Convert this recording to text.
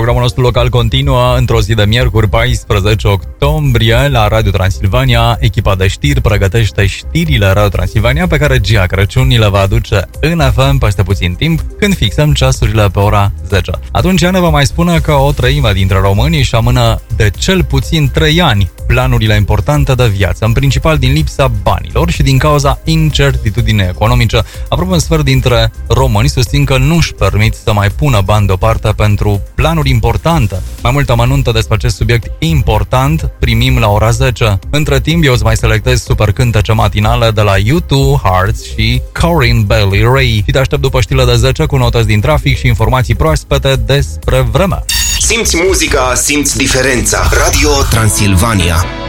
Programul nostru local continuă într-o zi de miercuri, 14 octombrie, la Radio Transilvania. Echipa de știri pregătește știrile Radio Transilvania, pe care Gia Crăciun ni le va aduce în FM peste puțin timp, când fixăm ceasurile pe ora 10. Atunci ea ne va mai spune că o treime dintre români își amână de cel puțin 3 ani planurile importante de viață, în principal din lipsa banilor și din cauza incertitudinii economice. Aproape un sfert dintre români susțin că nu își permit să mai pună bani deoparte pentru planuri importante. Mai multe amănunte despre acest subiect important primim la ora 10. Între timp, eu îți mai selectez super cântece matinale de la U2, Hearts și Corinne Bailey Rae. Și te aștept după știrile de 10 cu notăți din trafic și informații proaspete despre vreme. Simți muzica, simți diferența. Radio Transilvania.